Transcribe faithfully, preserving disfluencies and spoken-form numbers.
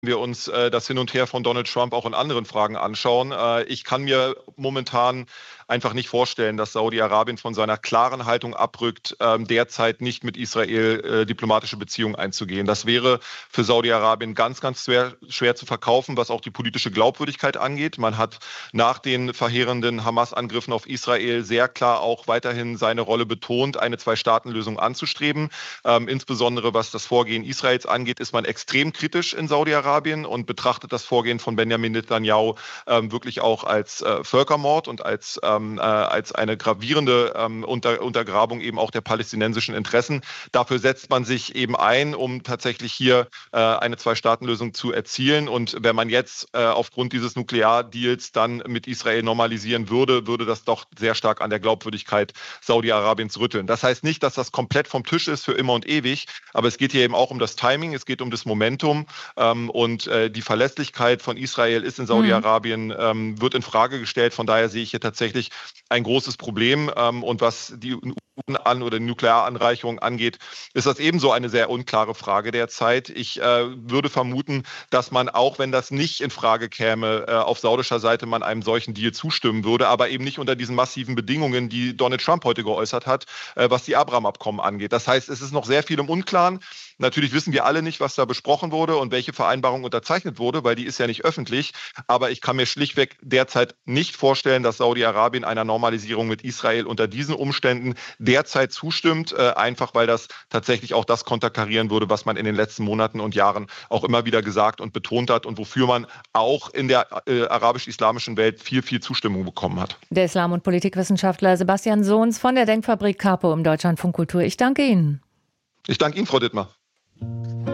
wir uns äh, das Hin und Her von Donald Trump auch in anderen Fragen anschauen. Äh, ich kann mir momentan einfach nicht vorstellen, dass Saudi-Arabien von seiner klaren Haltung abrückt, äh, derzeit nicht mit Israel äh, diplomatische Beziehungen einzugehen. Das wäre für Saudi-Arabien ganz, ganz schwer, schwer zu verkaufen, was auch die politische Glaubwürdigkeit angeht. Man hat nach den verheerenden Hamas-Angriffen auf Israel sehr klar auch weiterhin seine Rolle betont, eine Zwei-Staaten-Lösung anzustreben. Ähm, insbesondere was das Vorgehen Israels angeht, ist man extrem kritisch in Saudi-Arabien und betrachtet das Vorgehen von Benjamin Netanyahu ähm, wirklich auch als äh, Völkermord und als, ähm, äh, als eine gravierende ähm, Unter Untergrabung eben auch der palästinensischen Interessen. Dafür setzt man sich eben ein, um tatsächlich hier äh, eine Zwei-Staaten-Lösung zu erzielen. Und wenn man jetzt äh, aufgrund dieses Nukleardeals dann mit Israel normalisieren würde, würde das doch sehr stark an der Glaubwürdigkeit Saudi-Arabiens rütteln. Das heißt nicht, dass das komplett vom Tisch ist für immer und ewig, aber es geht hier eben auch um das Timing, es geht um das Momentum. Ähm, und äh, die Verlässlichkeit von Israel ist in Mhm. Saudi-Arabien, ähm, wird in Frage gestellt. Von daher sehe ich hier tatsächlich ein großes Problem. Ähm, und was die an oder die Nuklearanreicherung angeht, ist das ebenso eine sehr unklare Frage derzeit. Ich äh, würde vermuten, dass man, auch wenn das nicht in Frage käme, äh, auf saudischer Seite man einem solchen Deal zustimmen würde, aber eben nicht unter diesen massiven Bedingungen, die Donald Trump heute geäußert hat, äh, was die Abraham-Abkommen angeht. Das heißt, es ist noch sehr viel im Unklaren. Natürlich wissen wir alle nicht, was da besprochen wurde und welche Vereinbarung unterzeichnet wurde, weil die ist ja nicht öffentlich. Aber ich kann mir schlichtweg derzeit nicht vorstellen, dass Saudi-Arabien einer Normalisierung mit Israel unter diesen Umständen derzeit zustimmt, äh, einfach weil das tatsächlich auch das konterkarieren würde, was man in den letzten Monaten und Jahren auch immer wieder gesagt und betont hat und wofür man auch in der äh, arabisch-islamischen Welt viel, viel Zustimmung bekommen hat. Der Islam- und Politikwissenschaftler Sebastian Sohns von der Denkfabrik Capo im Deutschlandfunk Kultur. Ich danke Ihnen. Ich danke Ihnen, Frau Dittmar.